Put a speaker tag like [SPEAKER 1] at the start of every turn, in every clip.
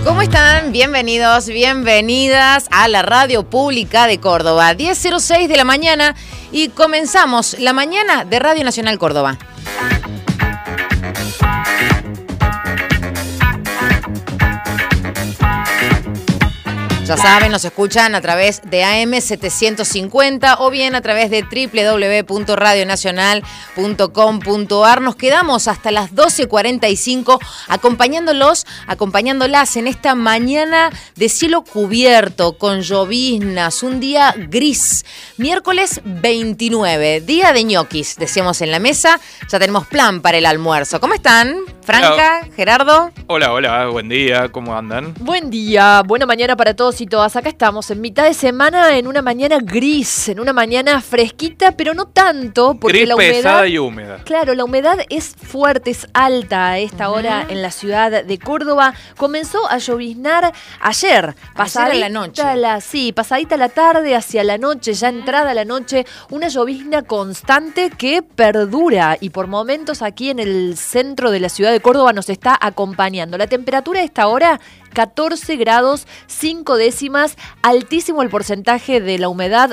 [SPEAKER 1] ¿Cómo están? Bienvenidos, bienvenidas a la Radio Pública de Córdoba. 10:06 de la mañana y comenzamos la mañana de Radio Nacional Córdoba. Ya saben, nos escuchan a través de AM 750 o bien a través de www.radionacional.com.ar. Nos quedamos hasta las 12:45 acompañándolas en esta mañana de cielo cubierto, con lloviznas, un día gris. Miércoles 29, día de ñoquis, decíamos en la mesa. Ya tenemos plan para el almuerzo. ¿Cómo están? Franca, hola. Gerardo.
[SPEAKER 2] Hola, buen día, ¿cómo andan?
[SPEAKER 3] Buen día, buena mañana para todos y todas. Acá estamos en mitad de semana, en una mañana gris, en una mañana fresquita, pero no tanto, porque
[SPEAKER 2] gris,
[SPEAKER 3] la humedad,
[SPEAKER 2] pesada y húmeda.
[SPEAKER 3] Claro, la humedad es fuerte, es alta a esta hora en la ciudad de Córdoba. Comenzó a lloviznar ayer
[SPEAKER 1] a la noche.
[SPEAKER 3] Pasadita la tarde, hacia la noche, ya entrada la noche, una llovizna constante que perdura y por momentos aquí en el centro de la ciudad de Córdoba nos está acompañando. La temperatura a esta hora, 14 grados 5 décimas, altísimo el porcentaje de la humedad,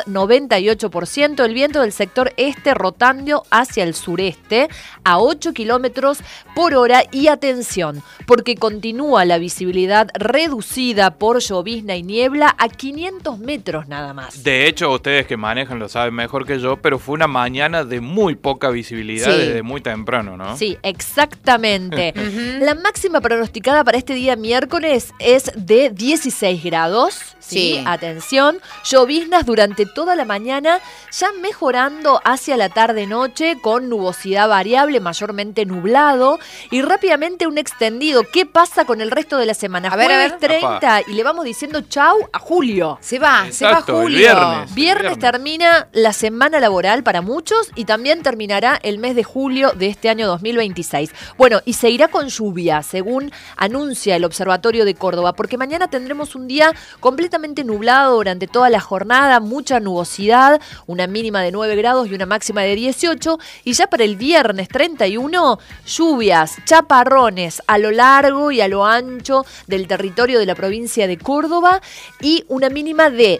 [SPEAKER 3] 98%, el viento del sector este rotando hacia el sureste a 8 kilómetros por hora y atención, porque continúa la visibilidad reducida por llovizna y niebla a 500 metros nada más.
[SPEAKER 2] De hecho, ustedes que manejan lo saben mejor que yo, pero fue una mañana de muy poca visibilidad desde muy temprano, ¿no?
[SPEAKER 3] Sí, exactamente. La máxima pronosticada para este día miércoles es de 16 grados. Sí, atención, lloviznas durante toda la mañana, ya mejorando hacia la tarde-noche con nubosidad variable, mayormente nublado, y rápidamente un extendido. ¿Qué pasa con el resto de la semana? Jueves 30 y le vamos diciendo chau a julio.
[SPEAKER 1] Se va julio.
[SPEAKER 2] El
[SPEAKER 3] Viernes termina la semana laboral para muchos y también terminará el mes de julio de este año 2026. Bueno, y se irá con lluvia, según anuncia el Observatorio de Córdoba, porque mañana tendremos un día completamente nublado durante toda la jornada, mucha nubosidad, una mínima de 9 grados y una máxima de 18, y ya para el viernes 31, lluvias, chaparrones a lo largo y a lo ancho del territorio de la provincia de Córdoba, y una mínima de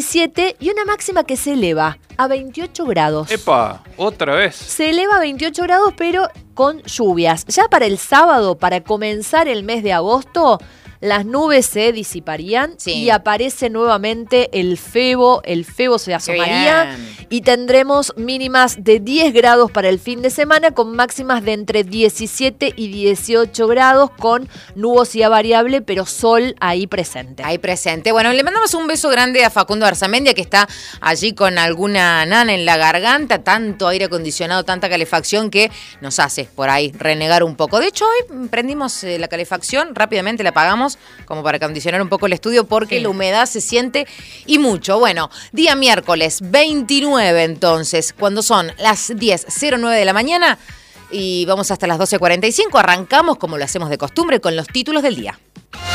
[SPEAKER 3] 17 y una máxima que se eleva a 28 grados.
[SPEAKER 2] ¡Epa! Otra vez.
[SPEAKER 3] Se eleva a 28 grados, pero con lluvias. Ya para el sábado, para comenzar el mes de agosto, las nubes se disiparían y aparece nuevamente el febo se asomaría y tendremos mínimas de 10 grados para el fin de semana con máximas de entre 17 y 18 grados con nubosidad variable pero sol ahí presente.
[SPEAKER 1] Bueno, le mandamos un beso grande a Facundo Arzamendia, que está allí con alguna nana en la garganta, tanto aire acondicionado, tanta calefacción que nos hace por ahí renegar un poco. De hecho, hoy prendimos la calefacción, rápidamente la apagamos como para acondicionar un poco el estudio porque la humedad se siente y mucho. Bueno, día miércoles 29 entonces, cuando son las 10:09 de la mañana y vamos hasta las 12:45, arrancamos como lo hacemos de costumbre con los títulos del día.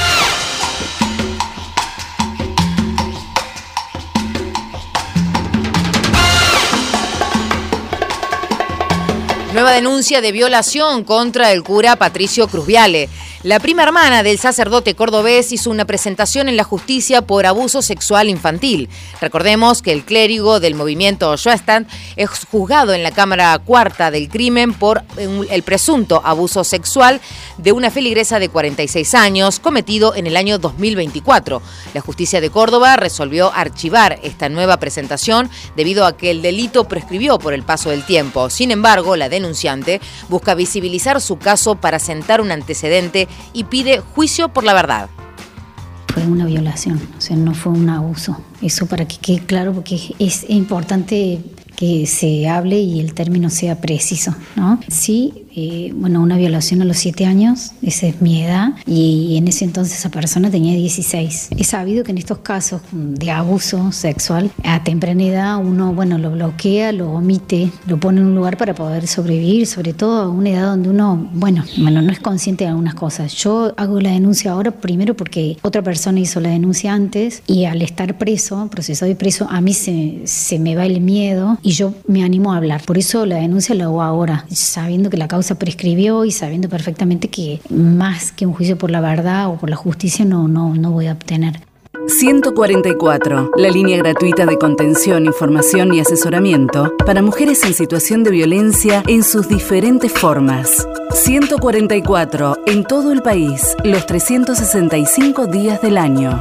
[SPEAKER 1] Nueva denuncia de violación contra el cura Patricio Cruzviale. La prima hermana del sacerdote cordobés hizo una presentación en la justicia por abuso sexual infantil. Recordemos que el clérigo del movimiento Schoenstatt es juzgado en la Cámara Cuarta del crimen por el presunto abuso sexual de una feligresa de 46 años cometido en el año 2024. La justicia de Córdoba resolvió archivar esta nueva presentación debido a que el delito prescribió por el paso del tiempo. Sin embargo, la denunciante busca visibilizar su caso para sentar un antecedente y pide juicio por la verdad.
[SPEAKER 4] Fue una violación, o sea, no fue un abuso. Eso para que quede claro, porque es importante que se hable y el término sea preciso, ¿no? Sí, una violación a los 7 años, esa es mi edad, y en ese entonces esa persona tenía 16. He sabido que en estos casos de abuso sexual, a temprana edad uno, lo bloquea, lo omite, lo pone en un lugar para poder sobrevivir, sobre todo a una edad donde uno, no es consciente de algunas cosas. Yo hago la denuncia ahora primero porque otra persona hizo la denuncia antes, y al estar preso, procesado y preso, a mí se me va el miedo y yo me animo a hablar. Por eso la denuncia la hago ahora, sabiendo que la causa causa prescribió y sabiendo perfectamente que más que un juicio por la verdad o por la justicia no voy a obtener.
[SPEAKER 5] 144, la línea gratuita de contención, información y asesoramiento para mujeres en situación de violencia en sus diferentes formas. 144, en todo el país, los 365 días del año.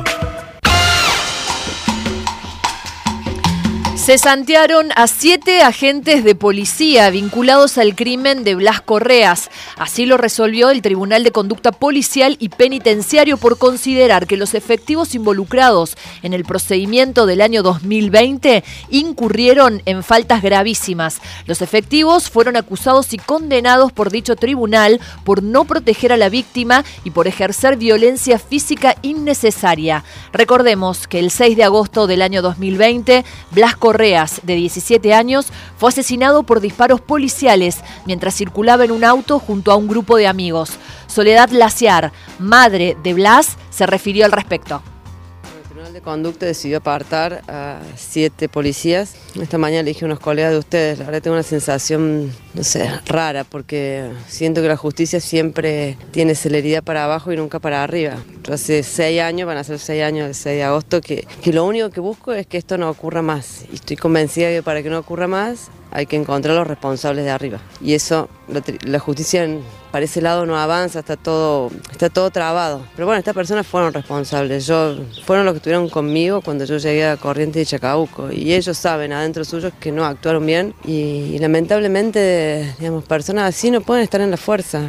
[SPEAKER 3] Cesantearon a 7 agentes de policía vinculados al crimen de Blas Correas. Así lo resolvió el Tribunal de Conducta Policial y Penitenciario por considerar que los efectivos involucrados en el procedimiento del año 2020 incurrieron en faltas gravísimas. Los efectivos fueron acusados y condenados por dicho tribunal por no proteger a la víctima y por ejercer violencia física innecesaria. Recordemos que el 6 de agosto del año 2020, Blas Correas, de 17 años, fue asesinado por disparos policiales mientras circulaba en un auto junto a un grupo de amigos. Soledad Laciar, madre de Blas, se refirió al respecto.
[SPEAKER 6] El Tribunal de Conducta decidió apartar a 7 policías. Esta mañana le dije a unos colegas de ustedes, la verdad tengo una sensación, no sé, rara, porque siento que la justicia siempre tiene celeridad para abajo y nunca para arriba. Yo hace 6 años, van a ser 6 años el 6 de agosto, que lo único que busco es que esto no ocurra más. Y estoy convencida que para que no ocurra más hay que encontrar a los responsables de arriba. Y eso, la justicia para ese lado no avanza, está todo trabado. Pero bueno, estas personas fueron responsables. Fueron los que estuvieron conmigo cuando yo llegué a Corrientes y Chacabuco. Y ellos saben adentro suyos que no actuaron bien. Y lamentablemente, digamos, personas así no pueden estar en la fuerza.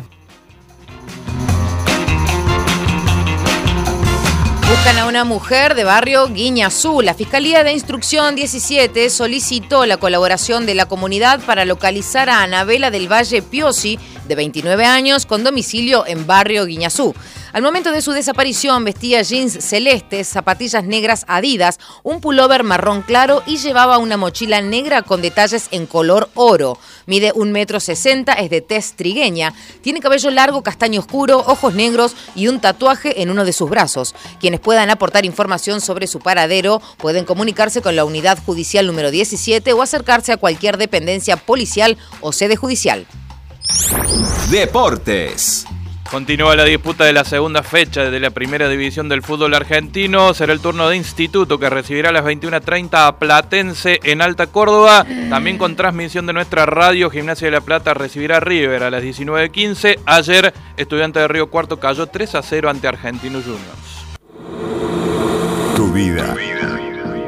[SPEAKER 1] Buscan a una mujer de barrio Guiñazú. La Fiscalía de Instrucción 17 solicitó la colaboración de la comunidad para localizar a Anabela del Valle Piosi, de 29 años, con domicilio en barrio Guiñazú. Al momento de su desaparición vestía jeans celestes, zapatillas negras Adidas, un pullover marrón claro y llevaba una mochila negra con detalles en color oro. Mide 1,60 m, es de tez trigueña, tiene cabello largo castaño oscuro, ojos negros y un tatuaje en uno de sus brazos. Quienes puedan aportar información sobre su paradero pueden comunicarse con la Unidad Judicial número 17 o acercarse a cualquier dependencia policial o sede judicial.
[SPEAKER 7] Deportes.
[SPEAKER 2] Continúa la disputa de la segunda fecha de la primera división del fútbol argentino. Será el turno de Instituto, que recibirá a las 21:30 a Platense en Alta Córdoba. También con transmisión de nuestra radio, Gimnasia de La Plata recibirá a River a las 19:15. Ayer, Estudiantes de Río Cuarto cayó 3-0 ante Argentinos Juniors.
[SPEAKER 7] Tu vida.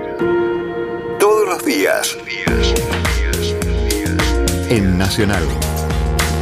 [SPEAKER 7] Todos los días. En Nacional.